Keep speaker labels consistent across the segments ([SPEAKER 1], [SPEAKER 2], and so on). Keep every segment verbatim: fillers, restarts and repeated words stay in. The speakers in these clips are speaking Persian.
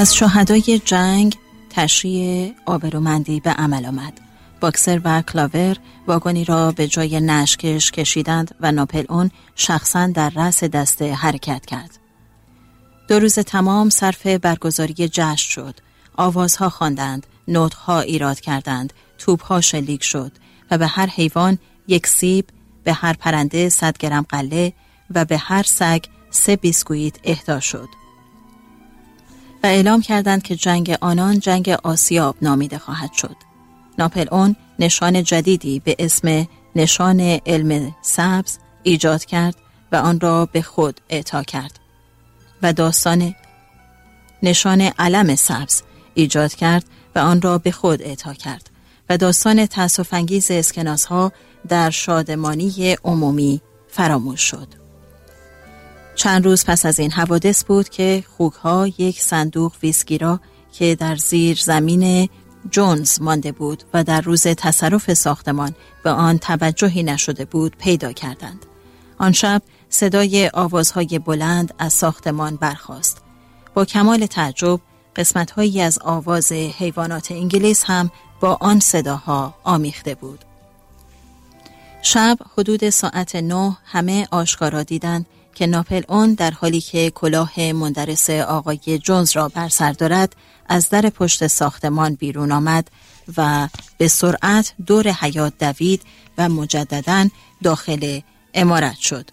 [SPEAKER 1] از شهدای جنگ تشریع آبرومندی به عمل آمد. باکسر و کلاور واگنی را به جای نشکش کشیدند و ناپلئون شخصاً در رأس دسته حرکت کرد. دو روز تمام صرف برگزاری جشن شد. آوازها خواندند، نوت‌ها ایراد کردند، توپ‌ها شلیک شد و به هر حیوان یک سیب، به هر پرنده صد گرم غله و به هر سگ سه بیسکویت اهدا شد. و اعلام کردند که جنگ آنان جنگ آسیاب نامیده خواهد شد. ناپلئون نشان جدیدی به اسم نشان علم سبز ایجاد کرد و آن را به خود اعطا کرد و داستان نشان علم سبز ایجاد کرد و آن را به خود اعطا کرد و داستان تأسف‌انگیز اسکناس‌ها در شادمانی عمومی فراموش شد. چند روز پس از این حوادث بود که خوک‌ها یک صندوق ویسکی را که در زیر زمین جونز مانده بود و در روز تصرف ساختمان به آن توجهی نشده بود پیدا کردند. آن شب صدای آوازهای بلند از ساختمان برخاست. با کمال تعجب قسمت‌هایی از آواز حیوانات انگلیس هم با آن صداها آمیخته بود. شب حدود ساعت نه همه آشکارا دیدند که ناپلئون در حالی که کلاه مندرس آقای جونز را بر سر دارد از در پشت ساختمان بیرون آمد و به سرعت دور حیاط دوید و مجدداً داخل عمارت شد.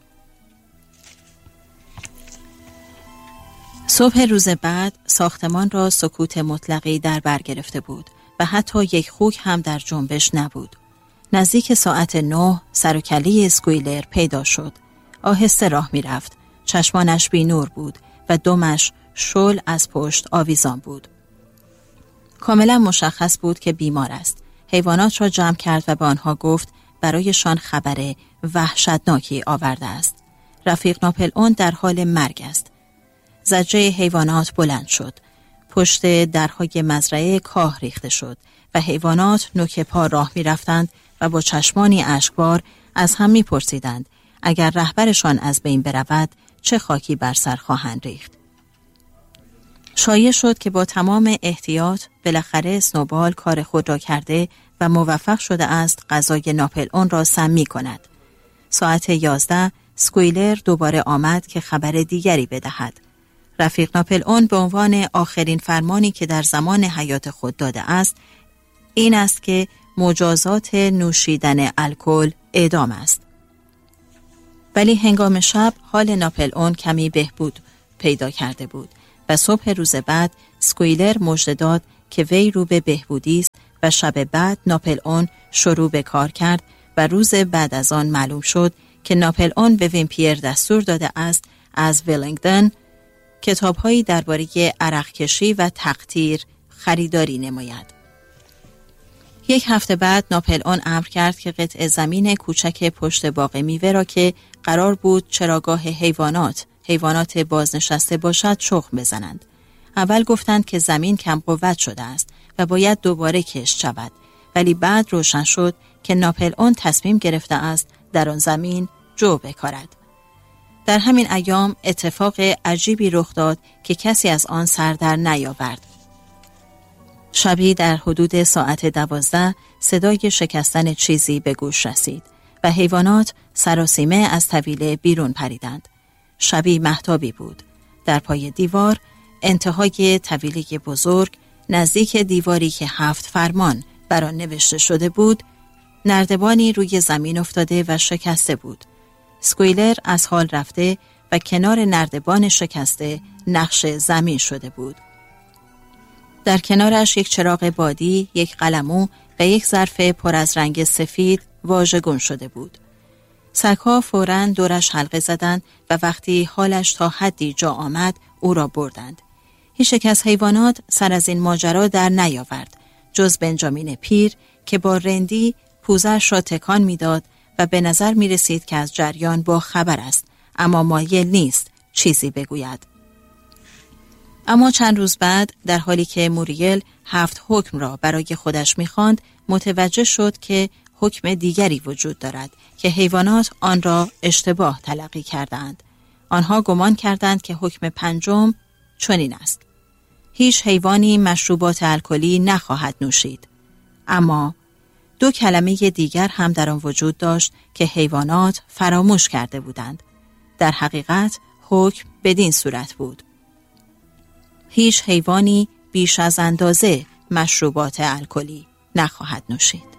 [SPEAKER 1] صبح روز بعد ساختمان را سکوت مطلقی در بر گرفته بود و حتی یک خوک هم در جنبش نبود. نزدیک ساعت نه سر و کله اسکویلر پیدا شد. آهسته راه می رفت. چشمانش بی نور بود و دمش شل از پشت آویزان بود. کاملا مشخص بود که بیمار است. حیوانات را جمع کرد و به آنها گفت برایشان خبر وحشتناکی آورده است. رفیق ناپلئون در حال مرگ است. زجه حیوانات بلند شد. پشت درهای مزرعه کاه ریخته شد و حیوانات نوک پا راه می رفتند و با چشمانی اشکبار از هم می پرسیدند اگر رهبرشان از بین برود چه خاکی بر سر خواهند ریخت. شایع شد که با تمام احتیاط بالاخره اسنوبال کار خود را کرده و موفق شده است غذای ناپلئون را سمی کند. ساعت یازده اسکویلر دوباره آمد که خبر دیگری بدهد. رفیق ناپلئون به عنوان آخرین فرمانی که در زمان حیات خود داده است این است که مجازات نوشیدن الکل اعدام است. ولی هنگام شب حال ناپلئون کمی بهبود پیدا کرده بود و صبح روز بعد اسکویلر مژده داد که وی رو به بهبودی است و شب بعد ناپلئون شروع به کار کرد و روز بعد از آن معلوم شد که ناپلئون به ویمپیر دستور داده است از ولینگدن کتاب‌هایی درباره عرق‌کشی و تقطیر خریداری نماید. یک هفته بعد ناپلئون امر کرد که قطع زمین کوچک پشت باغ میوه را که قرار بود چراگاه حیوانات حیوانات بازنشسته باشد شخم بزنند. اول گفتند که زمین کم قوت شده است و باید دوباره کشت شود، ولی بعد روشن شد که ناپلئون تصمیم گرفته است در آن زمین جو بکارد. در همین ایام اتفاق عجیبی رخ داد که کسی از آن سر در نیاورد. شبی در حدود ساعت دوازده صدای شکستن چیزی به گوش رسید و حیوانات سراسیمه از طویله بیرون پریدند. شبی مهتابی بود. در پای دیوار انتهای طویله بزرگ نزدیک دیواری که هفت فرمان بر آن نوشته شده بود نردبانی روی زمین افتاده و شکسته بود. اسکویلر از حال رفته و کنار نردبان شکسته نقش زمین شده بود. در کنارش یک چراغ بادی، یک قلمو و یک ظرف پر از رنگ سفید واژگون شده بود. سگ‌ها فوراً دورش حلقه زدند و وقتی حالش تا حدی جا آمد او را بردند. هیچ یک از حیوانات سر از این ماجرا در نیاورد جز بنجامین پیر که با رندی پوزش را تکان میداد و به نظر می رسید که از جریان با خبر است، اما مایل نیست چیزی بگوید. اما چند روز بعد در حالی که موریل هفت حکم را برای خودش می خواند متوجه شد که حکم دیگری وجود دارد که حیوانات آن را اشتباه تلقی کردند. آنها گمان کردند که حکم پنجم چنین است: هیچ حیوانی مشروبات الکلی نخواهد نوشید. اما دو کلمه دیگر هم در آن وجود داشت که حیوانات فراموش کرده بودند. در حقیقت حکم بدین صورت بود: هیچ حیوانی بیش از اندازه مشروبات الکلی نخواهد نوشید.